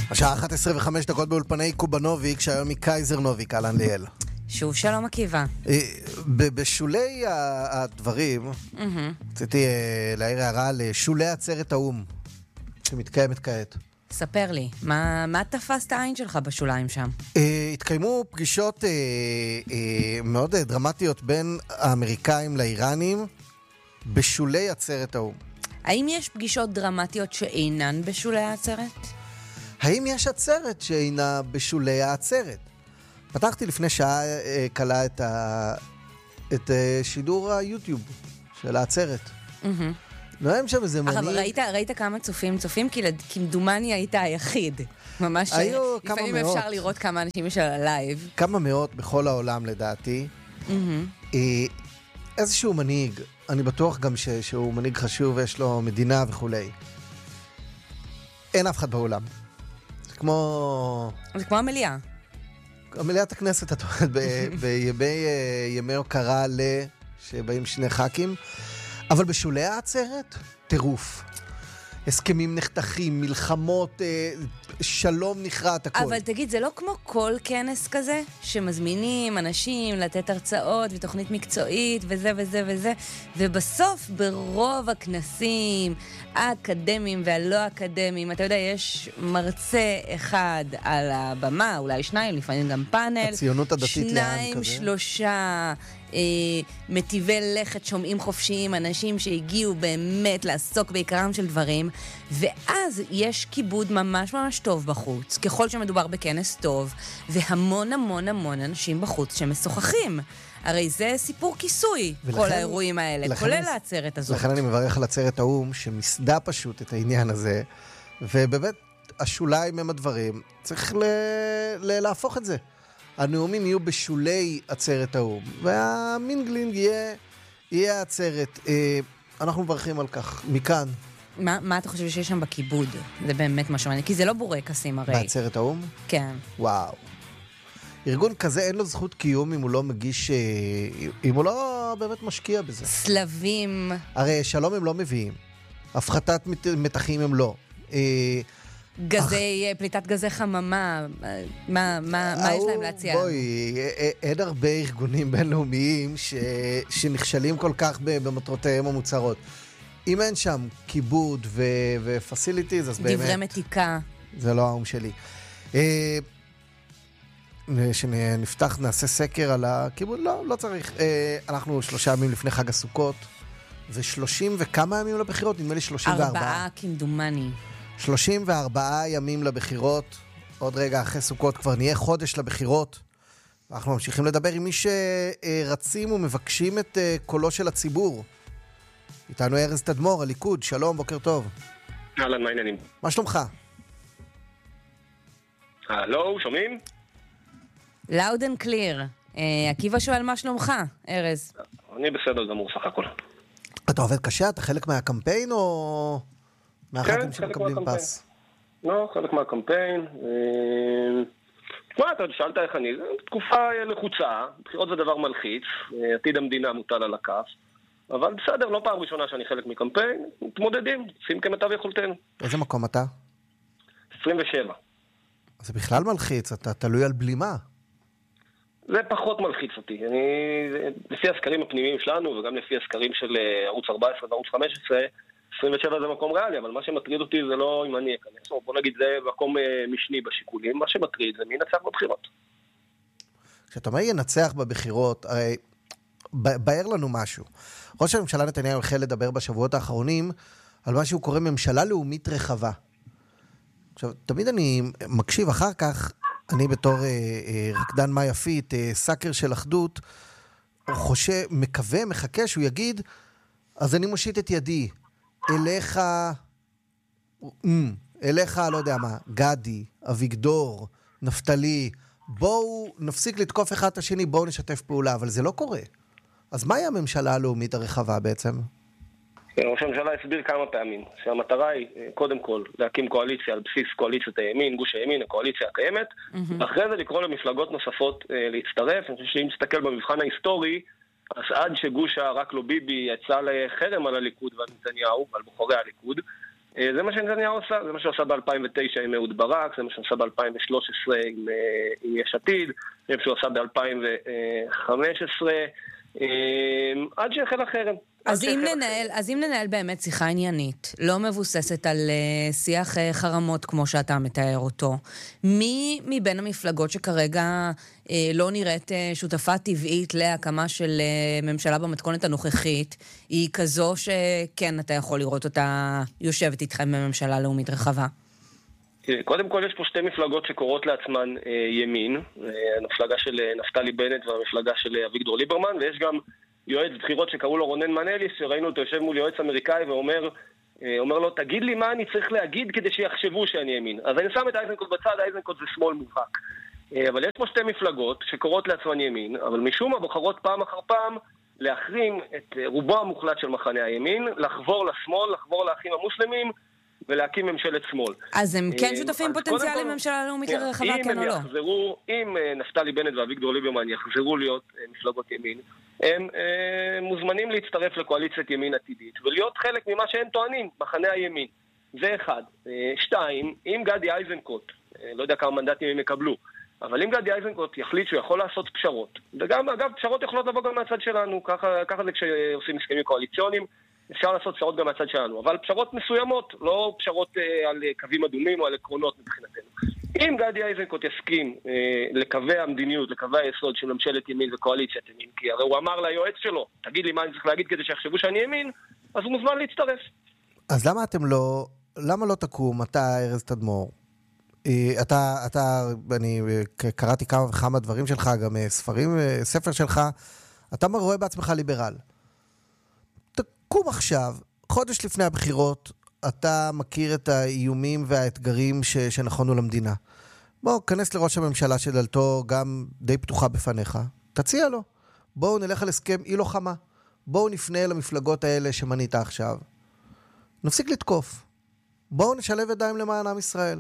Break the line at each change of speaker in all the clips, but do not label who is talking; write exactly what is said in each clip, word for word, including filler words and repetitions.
השעה אחת עשרה וחמש דקות באולפני קובנוביק, שהיום מקייזר נוביק, אהלן ליאל.
שוב שלום עקיבא.
בשולי הדברים, רציתי להעיר הערה לשולי עצרת האום, שמתקיימת כעת.
ספר לי, מה, מה תפס את העין שלך בשוליים שם?
התקיימו פגישות מאוד דרמטיות בין האמריקאים לאיראנים בשולי עצרת האום.
האם יש פגישות דרמטיות שאינן בשולי העצרת?
האם יש עצרת שאינה בשולי העצרת? פתחתי לפני שעה קלה את, ה... את שידור היוטיוב של העצרת. נועם שם איזה מנהיג.
אבל ראית, ראית כמה צופים צופים? כי כמדומני היית היחיד. ממש
היו כמה מאות.
לפעמים אפשר לראות כמה אנשים יש על הלייב.
כמה מאות בכל העולם לדעתי. איזשהו מנהיג, אני בטוח גם ש... שהוא מנהיג חשוב ויש לו מדינה וכולי. אין אף אחד בעולם. זה כמו...
זה כמו המליאה.
מליאת הכנסת, את אומרת, בימי הוקרה ל... שבאים שני ח"כים, אבל בשולי העצרת, טירוף. הסכמים נחתכים, מלחמות, שלום נחרט, הכל.
אבל תגיד, זה לא כמו כל כנס כזה, שמזמינים אנשים לתת הרצאות ותוכנית מקצועית וזה וזה וזה, ובסוף ברוב הכנסים, האקדמיים והלא אקדמיים, אתה יודע, יש מרצה אחד על הבמה, אולי שניים, לפעמים גם פאנל.
הציונות הדתית לאן כזה.
שניים, שלושה... מטיבי לכת, שומעים חופשיים, אנשים שהגיעו באמת לעסוק בעיקרם של דברים, ואז יש כיבוד ממש ממש טוב בחוץ, ככל שמדובר בכנס טוב, והמון המון המון אנשים בחוץ שמשוחחים. הרי זה סיפור כיסוי, ולכן, כל האירועים האלה, כולל אני, העצרת הזאת.
לכן אני מברך על עצרת האום, שמסדה פשוט את העניין הזה, ובאמת השוליים הם הדברים, צריך ל... ל... להפוך את זה. הנאומים יהיו בשולי עצרת האום, והמינגלינג יהיה, יהיה עצרת. אה, אנחנו מברכים על כך, מכאן.
מה, מה אתה חושב שיש שם בכיבוד? זה באמת משהו מעניין, כי זה לא בורקסים הרי.
בעצרת האום?
כן.
וואו. ארגון כזה אין לו זכות קיום אם הוא לא מגיש, אם הוא לא באמת משקיע בזה.
סלבים.
הרי שלום הם לא מביאים. הפחתת מתחים הם לא. אה,
גזי, פליטת גזי חממה, מה, מה, מה יש להם להציע?
בואי, אין הרבה ארגונים בינלאומיים שנכשלים כל כך במטרותיהם המוצהרות. אם אין שם כיבוד ופסיליטיז, אז באמת...
דברי מתיקה.
זה לא האום שלי. שנפתח, נעשה סקר על הכיבוד? לא, לא צריך. אנחנו שלושה ימים לפני חג הסוכות, ושלושים וכמה ימים לבחירות? נדמה לי שלושים וארבעה.
ארבעה כמדומני.
שלושים וארבעה ימים לבחירות, עוד רגע אחרי סוכות כבר נהיה חודש לבחירות. אנחנו ממשיכים לדבר עם מי שרצים ומבקשים את קולו של הציבור. איתנו ארז תדמור, הליכוד, שלום, בוקר טוב.
אהלן, מה העניינים?
מה שלומך?
הלו, שומעים?
Loud and clear. עקיבא שואל מה שלומך, ארז?
אני בסדר גמור סך הכל.
אתה עובד קשה? אתה חלק מהקמפיין או... מהחלקים שמקבלים פס?
לא, חלק מהקמפיין. מה, אתה שאלת איך אני? תקופה לחוצה, בחירות זה דבר מלחיץ, עתיד המדינה מוטל על הכף, אבל בסדר, לא פעם ראשונה שאני חלק מקמפיין, מתמודדים, עושים כמיטב יכולתנו.
איזה מקום אתה?
עשרים ושבע.
זה בכלל מלחיץ, אתה תלוי על בלימה.
זה פחות מלחיץ אותי. אני, לפי הסקרים הפנימיים שלנו, וגם לפי הסקרים של ערוץ ארבע עשרה וערוץ חמש עשרה, עשרים ושבע זה מקום ריאלי, אבל מה שמטריד אותי זה לא אם אני אכנס, בוא נגיד זה מקום משני בשיקולים, מה שמטריד זה מי ינצח בבחירות.
כשאתה אומר ינצח בבחירות, הרי בער לנו משהו. ראש הממשלה נתניהו החל לדבר בשבועות האחרונים על מה שהוא קורא ממשלה לאומית רחבה. עכשיו, תמיד אני מקשיב אחר כך, אני בתור אה, אה, רקדן מה יפית, אה, סקר של אחדות, חושב, מקווה, מחכה שהוא יגיד, אז אני מושיט את ידי, אליך, אליך, לא יודע מה, גדי, אביגדור, נפתלי, בואו נפסיק לתקוף אחד את השני, בואו נשתף פעולה, אבל זה לא קורה. אז מהי הממשלה הלאומית הרחבה בעצם?
ראש הממשלה הסביר כמה פעמים שהמטרה היא קודם כל להקים קואליציה על בסיס קואליציית הימין, גוש הימין, הקואליציה הקיימת, ואחרי זה לקרוא למפלגות נוספות להצטרף. אני חושב שאם נסתכל במבחן ההיסטורי, אז עד שגוש רק לא ביבי יצא לחרם על הליכוד ועל נתניהו ועל בוחרי הליכוד, זה מה שנתניהו עושה, זה מה שעושה ב-אלפיים ותשע עם אהוד ברק, זה מה שעושה ב-אלפיים ושלוש עשרה עם, עם יש עתיד, זה מה שעושה ב-אלפיים וחמש עשרה, עד שהחל החרם.
אז אם, ננהל, אז אם ננהל באמת שיחה עניינית, לא מבוססת על uh, שיח uh, חרמות כמו שאתה מתאר אותו, מי מבין המפלגות שכרגע uh, לא נראית uh, שותפה טבעית להקמה של uh, ממשלה במתכונת הנוכחית, היא כזו שכן אתה יכול לראות אותה יושבת איתכם בממשלה לאומית רחבה?
קודם כל יש פה שתי מפלגות שקוראות לעצמן uh, ימין, uh, המפלגה של uh, נפתלי בנט והמפלגה של uh, אביגדור ליברמן, ויש גם יועץ בחירות שקראו לו רונן מנליס, שראינו אותו יושב מול יועץ אמריקאי ואומר אומר לו, תגיד לי מה אני צריך להגיד כדי שיחשבו שאני ימין. אז אני שם את אייזנקוט בצד, אייזנקוט זה שמאל מובהק. אבל יש פה שתי מפלגות שקוראות לעצמן ימין, אבל משום מה בוחרות פעם אחר פעם להחרים את רובו המוחלט של מחנה הימין, לחבור לשמאל, לחבור לאחים המוסלמים, ולהקים ממשלת שמאל.
אז הם כן שותפים פוטנציאליים לממשלה לאומית רחבה, כן או לא?
יחזרו, אם נפתלי בנט ואביגדור ליברמן יחזרו להיות מפלגות ימין, הם מוזמנים להצטרף לקואליציית ימין עתידית, ולהיות חלק ממה שהם טוענים, מחנה הימין. זה אחד. שתיים, אם גדי אייזנקוט, לא יודע כמה מנדטים הם יקבלו, אבל אם גדי אייזנקוט יחליט שהוא יכול לעשות פשרות, וגם, אגב, פשרות יכולות לבוא גם מהצד שלנו, ככה, ככה זה כשעושים הסכמים קואליציוניים, אפשר לעשות פשרות גם מהצד שלנו, אבל פשרות מסוימות, לא פשרות אה, על קווים אדומים או על עקרונות מבחינתנו. אם גדי אייזנקוט יסכים אה, לקווי המדיניות, לקווי היסוד של ממשלת ימין וקואליציית ימין, כי הרי הוא אמר ליועץ שלו, תגיד לי מה אני צריך להגיד כדי שיחשבו שאני ימין, אז הוא מוזמן להצטרף.
אז למה אתם לא, למה לא תקום, אתה ארז תדמור? אתה, אתה, אני קראתי כמה וכמה דברים שלך, גם ספרים, ספר שלך, אתה רואה בעצמך ליברל. תקום עכשיו, חודש לפני הבחירות, אתה מכיר את האיומים והאתגרים ש, שנכונו למדינה. בוא, כנס לראש הממשלה שדלתו גם די פתוחה בפניך, תציע לו. בואו נלך על הסכם אי לוחמה. בואו נפנה למפלגות האלה שמנית עכשיו. נפסיק לתקוף. בואו נשלב ידיים למען עם ישראל.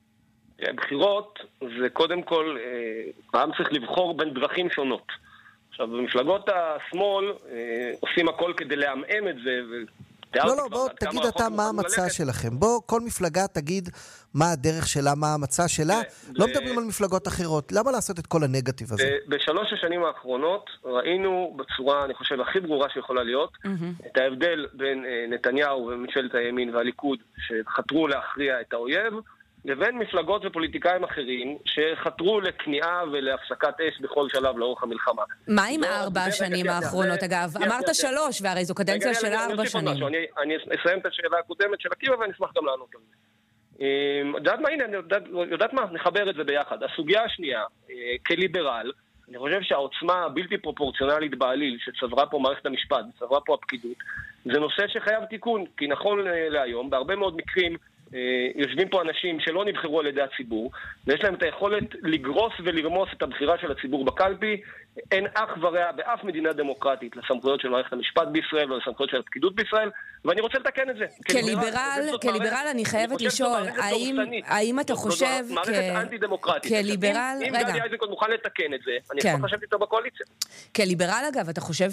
בחירות זה קודם כל, העם צריך לבחור בין דרכים שונות. עכשיו, במפלגות השמאל עושים הכל כדי להמאם את זה.
לא, לא, בוא תגיד אתה מה המצע שלכם. בוא, כל מפלגה תגיד מה הדרך שלה, מה המצע שלה. לא מדברים על מפלגות אחרות. למה לעשות את כל הנגטיב הזה?
בשלוש השנים האחרונות ראינו בצורה, אני חושב, הכי ברורה שיכולה להיות, את ההבדל בין נתניהו וממשלת הימין והליכוד, שחתרו להכריע את האויב, לבין מפלגות ופוליטיקאים אחרים שחתרו לכניעה ולהפסקת אש בכל שלב לאורך המלחמה.
מה עם ארבע השנים האחרונות, אגב? אמרת שלוש, והרי זו קדנציה של ארבע שנים.
אני אסיים את השאלה הקודמת של עקיבא ואני אשמח גם לענות על זה. יודעת מה? הנה, יודעת מה? נחבר את זה ביחד. הסוגיה השנייה, כליברל, אני חושב שהעוצמה הבלתי פרופורציונלית בעליל שצברה פה מערכת המשפט, צברה פה הפקידות, זה נושא שחייב תיקון, כי נכון להיום, בהרבה מאוד מקרים, יושבים פה אנשים שלא נבחרו על ידי הציבור, ויש להם את היכולת לגרוס ולרמוס את הבחירה של הציבור בקלפי. אין אח ורע באף מדינה דמוקרטית לסמכויות של מערכת המשפט בישראל ולסמכויות של הפקידות בישראל, ואני רוצה לתקן את זה.
כליברל, כליברל אני חייבת לשאול, האם אתה חושב
מערכת אנטי-דמוקרטית.
כליברל,
אם גדי אייזנקוט מוכן לתקן את זה, אני אשמח לשבת איתו בקואליציה.
כליברל, אגב, אתה חושב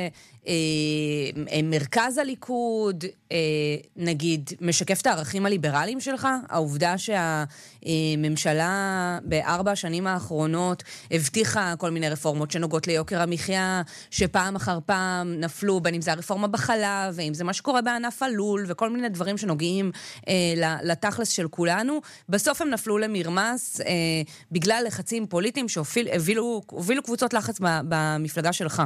שמרכז הליכוד, נגיד, משקף את הערכים הליברליים שלך? העובדה שהממשלה בארבע השנים האחרונות הבטיחה כל מיני רפורמות שנוגעות ליוקר המחיה, שפעם אחר פעם נפלו, בין אם זה הרפורמה בחלב, ואם זה מה שקורה בענף הלול, וכל מיני דברים שנוגעים אה, לתכלס של כולנו, בסוף הם נפלו למרמס אה, בגלל לחצים פוליטיים שהובילו קבוצות לחץ במפלגה שלך.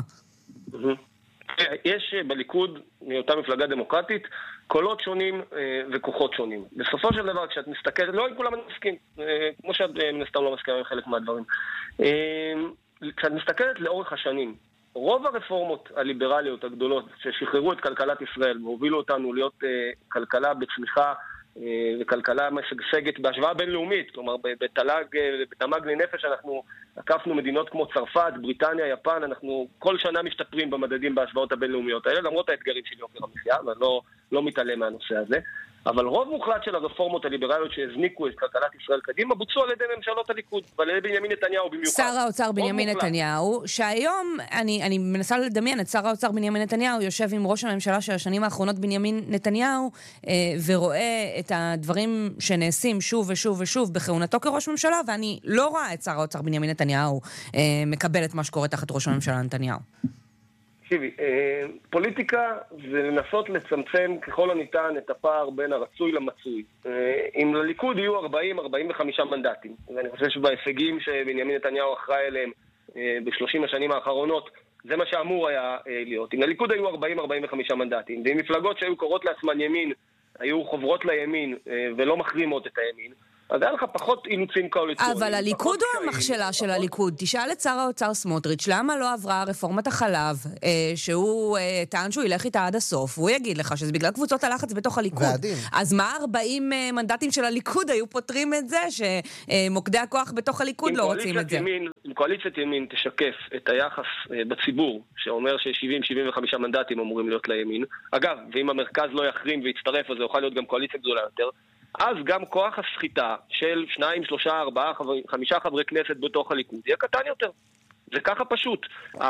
יש בליכוד, מאותה מפלגה דמוקרטית, קולות שונים אה, וכוחות שונים. בסופו של דבר, כשאת מסתכלת, לא עם כולם אני מסכים, אה, כמו שאת אה, מנסתם לא מסכים עם חלק מהדברים. אה, כשאת מסתכלת לאורך השנים, רוב הרפורמות הליברליות הגדולות ששחררו את כלכלת ישראל והובילו אותנו להיות uh, כלכלה בצמיחה uh, וכלכלה משגשגת בהשוואה בינלאומית, כלומר בתל"ג, בתמ"ג לנפש אנחנו עקפנו מדינות כמו צרפת, בריטניה, יפן, אנחנו כל שנה משתפרים במדדים בהשוואות הבינלאומיות האלה, למרות האתגרים של יוקר המחיה, ואני לא, לא מתעלם מהנושא הזה. אבל רוב מוחלט של הרפורמות הליברליות שהזניקו את כלכלת ישראל קדימה, בוצעו על ידי ממשלות הליכוד, ועל ידי בנימין נתניהו במיוחד.
שר האוצר בנימין נתניהו, שהיום, אני, אני מנסה לדמיין את שר האוצר בנימין נתניהו, יושב עם ראש הממשלה של השנים האחרונות בנימין נתניהו, אה, ורואה את הדברים שנעשים שוב ושוב ושוב בכהונתו כראש ממשלה, ואני לא רואה את שר האוצר בנימין נתניהו אה, מקבל את מה שקורה תחת ראש הממשלה נתניהו.
תקשיבי, פוליטיקה זה לנסות לצמצם ככל הניתן את הפער בין הרצוי למצוי. אם לליכוד יהיו ארבעים עד ארבעים וחמישה מנדטים, ואני חושב שבהישגים שבנימין נתניהו אחראי אליהם ב-שלושים השנים האחרונות, זה מה שאמור היה להיות. אם לליכוד היו ארבעים עד ארבעים וחמישה מנדטים, ואם מפלגות שהיו קוראות לעצמן ימין, היו חוברות לימין ולא מחרימות את הימין, אז היה לך פחות אילוצים קואליציוניים.
אבל הליכוד הוא המכשלה של הליכוד. תשאל את שר האוצר סמוטריץ' למה לא עברה רפורמת החלב, שהוא טען שהוא ילך איתה עד הסוף, והוא יגיד לך שזה בגלל קבוצות הלחץ בתוך הליכוד.
ועדים.
אז מה ארבעים מנדטים של הליכוד היו פותרים את זה, שמוקדי הכוח בתוך הליכוד לא רוצים את זה?
אם קואליציית ימין תשקף את היחס בציבור, שאומר ש-שבעים עד שבעים וחמישה מנדטים אמורים להיות לימין, אגב, ואם המרכז לא יחרים ויצטרף, אז זה יוכל להיות גם קואליציה גדולה יותר, אז גם כוח הסחיטה של שניים, שלושה, ארבעה, חמישה חברי כנסת בתוך הליכוד יהיה קטן יותר. זה ככה פשוט.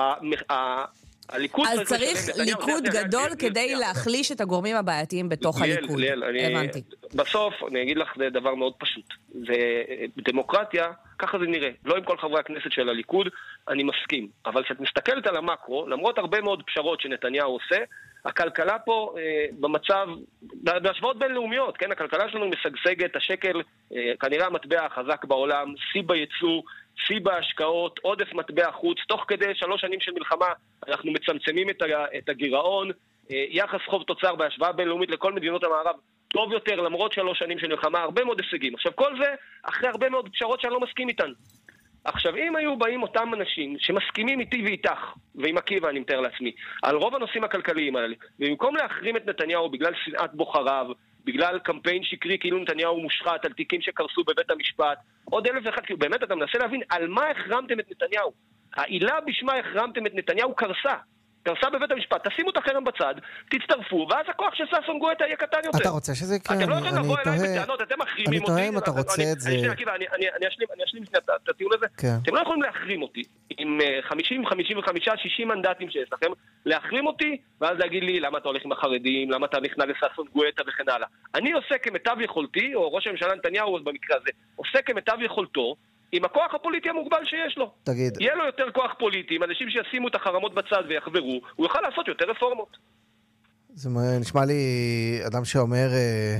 הליכוד
אז צריך ליכוד גדול כדי להחליש את הגורמים הבעייתיים בתוך הליכוד. הבנתי.
בסוף, אני אגיד לך, זה דבר מאוד פשוט. בדמוקרטיה, ככה זה נראה. לא עם כל חברי הכנסת של הליכוד, אני מסכים. אבל כשאת מסתכלת על המקרו, למרות הרבה מאוד פשרות שנתניהו עושה, הכלכלה פה אה, במצב, בהשוואות בינלאומיות, כן? הכלכלה שלנו משגשגת, השקל אה, כנראה המטבע החזק בעולם, שיא בייצוא, שיא בהשקעות, עודף מטבע חוץ, תוך כדי שלוש שנים של מלחמה אנחנו מצמצמים את, את הגירעון, אה, יחס חוב תוצר בהשוואה בינלאומית לכל מדינות המערב, טוב יותר למרות שלוש שנים של מלחמה, הרבה מאוד הישגים. עכשיו כל זה אחרי הרבה מאוד פשרות שאני לא מסכים איתן. עכשיו, אם היו באים אותם אנשים שמסכימים איתי ואיתך, ועם עקיבא אני מתאר לעצמי, על רוב הנושאים הכלכליים האלה, ובמקום להחרים את נתניהו בגלל שנאת בוחריו, בגלל קמפיין שקרי כאילו נתניהו מושחת, על תיקים שקרסו בבית המשפט, עוד אלף ואחד, כאילו באמת אתה מנסה להבין על מה החרמתם את נתניהו. העילה בשמה החרמתם את נתניהו קרסה. קרסה בבית המשפט, תשימו את החרם בצד, תצטרפו, ואז הכוח של ששון גואטה יהיה קטן יותר.
אתה רוצה שזה יקרה?
אתם לא יכולים לבוא אליי בטענות, אתם מחרימים אותי.
אני תוהה אם אתה רוצה את זה.
אני אשלים את הטיעון הזה. אתם לא יכולים להחרים אותי עם חמישים, חמישים וחמש, שישים מנדטים שיש לכם, להחרים אותי, ואז להגיד לי למה אתה הולך עם החרדים, למה אתה נכנע לששון גואטה וכן הלאה. אני עושה כמיטב יכולתי, או ראש הממשלה נתניהו במקרה הזה, עושה כמיטב יכולתו, עם הכוח הפוליטי המוגבל שיש לו.
תגיד.
יהיה לו יותר כוח פוליטי, עם אנשים שישימו את החרמות בצד ויחברו, הוא יוכל לעשות יותר רפורמות.
זה נשמע לי אדם שאומר,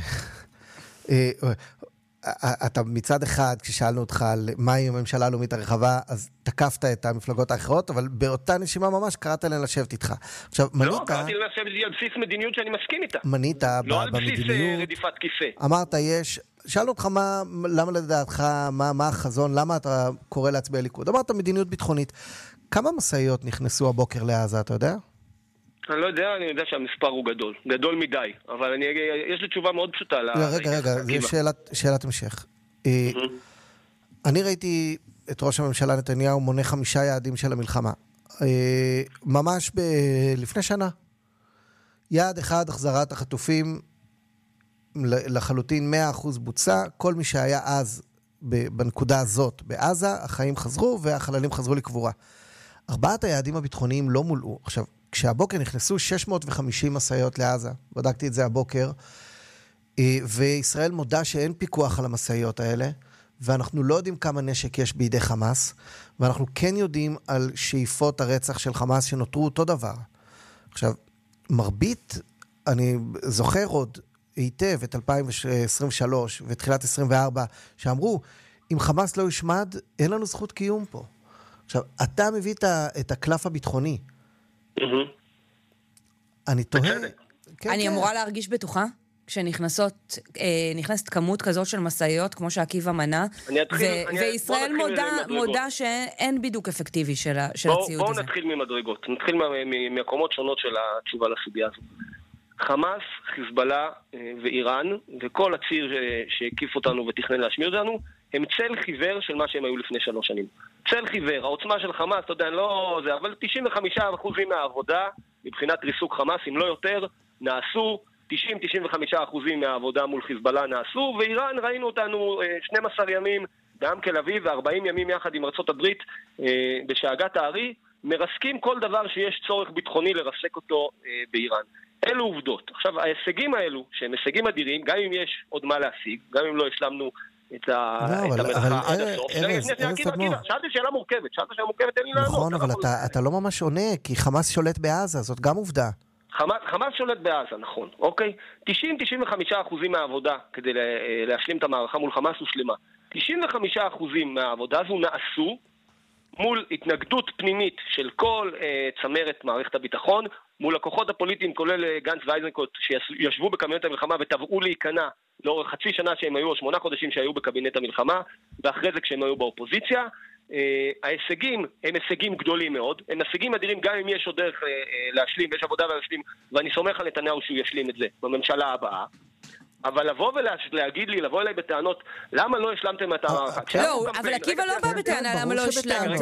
אתה מצד אחד, כששאלנו אותך על מהי הממשלה הלאומית הרחבה, אז תקפת את המפלגות האחרות, אבל באותה נשימה ממש קראת להן לשבת איתך. עכשיו, מנית... לא,
קראתי להן לשבת על בסיס מדיניות שאני מסכים איתה.
מנית
לא על בסיס רדיפת כיסא.
אמרת, יש... שאלנו אותך מה, למה לדעתך, מה, מה החזון, למה אתה קורא להצביע ליכוד? אמרת מדיניות ביטחונית. כמה מסעיות נכנסו הבוקר לעזה, אתה יודע?
אני לא יודע, אני יודע שהמספר הוא גדול. גדול מדי. אבל אני, יש לי תשובה מאוד פשוטה.
רגע, רגע, יש שאלת, שאלת המשך. אני ראיתי את ראש הממשלה נתניהו מונה חמישה יעדים של המלחמה. ממש ב... לפני שנה. יעד אחד, החזרת החטופים, לחלוטין מאה אחוז בוצע, כל מי שהיה אז בנקודה הזאת בעזה, החיים חזרו והחללים חזרו לקבורה. ארבעת היעדים הביטחוניים לא מולאו. עכשיו, כשהבוקר נכנסו שש מאות וחמישים מסעיות לעזה, בדקתי את זה הבוקר, וישראל מודה שאין פיקוח על המסעיות האלה, ואנחנו לא יודעים כמה נשק יש בידי חמאס, ואנחנו כן יודעים על שאיפות הרצח של חמאס שנותרו אותו דבר. עכשיו, מרבית, אני זוכר עוד, היטב את אלפיים עשרים ושלוש ותחילת עשרים וארבע, שאמרו, אם חמאס לא ישמד, אין לנו זכות קיום פה. עכשיו, אתה מביא את הקלף הביטחוני. אני תוהה...
אני אמורה להרגיש בטוחה? כשנכנסת נכנסת כמות כזאת של מסעיות, כמו שעקיבא מנה, וישראל מודה שאין בידוק אפקטיבי של הציוד הזה.
בואו נתחיל ממדרגות. נתחיל מהקומות שונות של התשובה לסוגיה הזו. חמאס, חיזבאללה ואיראן, וכל הציר שהקיף אותנו ותכנן להשמיד אותנו, הם צל חיוור של מה שהם היו לפני שלוש שנים. צל חיוור, העוצמה של חמאס, אתה יודע, לא זה, אבל תשעים וחמישה אחוז מהעבודה, מבחינת ריסוק חמאס, אם לא יותר, נעשו תשעים עד תשעים וחמישה אחוזים מהעבודה מול חיזבאללה נעשו, ואיראן ראינו אותנו שנים עשר ימים גם תל אביב ו-ארבעים ימים יחד עם ארצות הברית בשאגת הארי, מרסקים כל דבר שיש צורך ביטחוני לרסק אותו באיראן. אלו עובדות. עכשיו, ההישגים האלו, שהם הישגים אדירים, גם אם יש עוד מה להשיג, גם אם לא השלמנו את המלאכה עד הסוף. שאלתי שאלה מורכבת, שאלתי שאלה מורכבת, תן לי לענות.
נכון, אבל אתה לא ממש עונה, כי חמאס שולט בעזה, זאת גם עובדה.
חמאס שולט בעזה, נכון, אוקיי? תשעים עד תשעים וחמישה אחוזים מהעבודה כדי להשלים את המערכה מול חמאס הושלמה. תשעים וחמישה אחוזים מהעבודה הזו נעשו מול התנגדות פנימית של כל uh, צמרת מערכת הביטחון, מול הכוחות הפוליטיים, כולל uh, גנץ ואיזנקוט, שישבו בקבינט המלחמה וטבעו להיכנע לאורך חצי שנה שהם היו, או שמונה חודשים שהיו בקבינט המלחמה, ואחרי זה כשהם היו באופוזיציה. Uh, ההישגים הם הישגים גדולים מאוד, הם הישגים אדירים גם אם יש עוד דרך uh, uh, להשלים, יש עבודה להשלים, ואני סומך על נתניהו שהוא ישלים את זה בממשלה הבאה. אבל לבוא ולהגיד לי, לבוא אליי בטענות, למה לא השלמתם את המערכה?
לא, אבל עקיבא לא בא בטענה למה לא השלמתם.